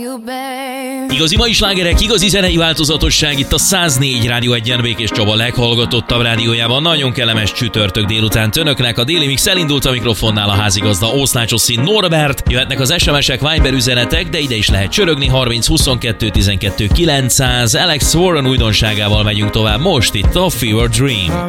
Igazi mai slágerek, igazi zenei változatosság itt a 104 Rádió 1-en Békés Csaba leghallgatottabb rádiójában. Nagyon kellemes csütörtök délután önöknek. A Déli Mix elindult, a mikrofonnál a házigazda Oszlácsoszín Norbert. Jöhetnek az SMS-ek, Viber üzenetek, de ide is lehet csörögni. 30 22 12 900. Alex Warren újdonságával megyünk tovább most itt a Fever Dream.